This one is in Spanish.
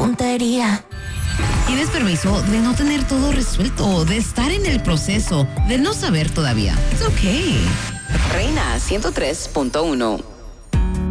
tontería. Tienes permiso de no tener todo resuelto, de estar en el proceso, de no saber todavía. It's okay. Reina 103.1.